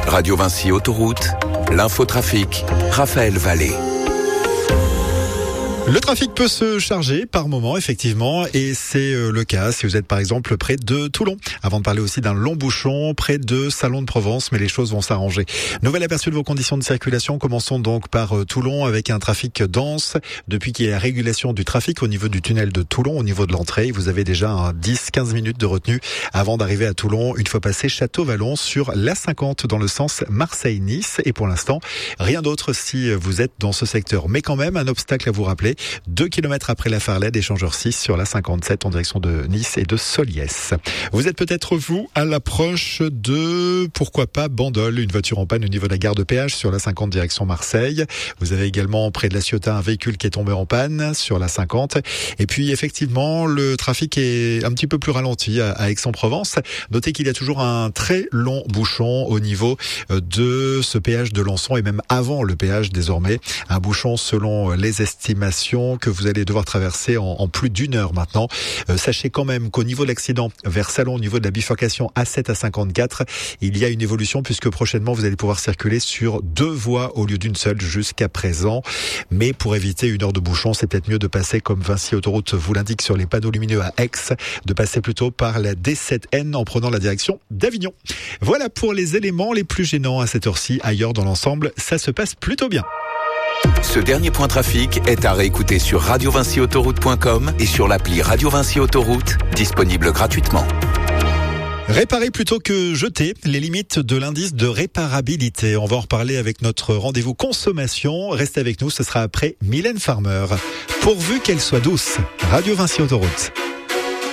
Radio Vinci Autoroute, l'infotrafic, Raphaël Vallée. Le trafic peut se charger par moment, effectivement, et c'est le cas si vous êtes par exemple près de Toulon. Avant de parler aussi d'un long bouchon près de Salon de Provence, mais les choses vont s'arranger. Nouvel aperçu de vos conditions de circulation. Commençons donc par Toulon avec un trafic dense. Depuis qu'il y a la régulation du trafic au niveau du tunnel de Toulon, au niveau de l'entrée, vous avez déjà 10-15 minutes de retenue avant d'arriver à Toulon, une fois passé Château-Vallon sur l'A50 dans le sens Marseille-Nice. Et pour l'instant, rien d'autre si vous êtes dans ce secteur. Mais quand même, un obstacle à vous rappeler. 2 km après la Farlède, échangeur 6 sur la 57 en direction de Nice et de Soliès. Vous êtes peut-être, vous, à l'approche de, pourquoi pas, Bandol, une voiture en panne au niveau de la gare de péage sur la 50 direction Marseille. Vous avez également près de la Ciotat un véhicule qui est tombé en panne sur la 50. Et puis effectivement, le trafic est un petit peu plus ralenti à Aix-en-Provence. Notez qu'il y a toujours un très long bouchon au niveau de ce péage de Lançon et même avant le péage désormais. Un bouchon selon les estimations que vous allez devoir traverser en plus d'une heure maintenant. Sachez quand même qu'au niveau de l'accident vers Salon, au niveau de la bifurcation A7 à 54, il y a une évolution puisque prochainement vous allez pouvoir circuler sur 2 voies au lieu d'une seule jusqu'à présent. Mais pour éviter une heure de bouchon, c'est peut-être mieux de passer comme Vinci Autoroute vous l'indique sur les panneaux lumineux à Aix, de passer plutôt par la D7N en prenant la direction d'Avignon. Voilà pour les éléments les plus gênants à cette heure-ci. Ailleurs dans l'ensemble, ça se passe plutôt bien. Ce dernier point trafic est à réécouter sur radiovinciautoroute.com et sur l'appli Radio Vinci Autoroute, disponible gratuitement. Réparer plutôt que jeter, les limites de l'indice de réparabilité. On va en reparler avec notre rendez-vous consommation. Restez avec nous, ce sera après Mylène Farmer. Pourvu qu'elle soit douce, Radio Vinci Autoroute.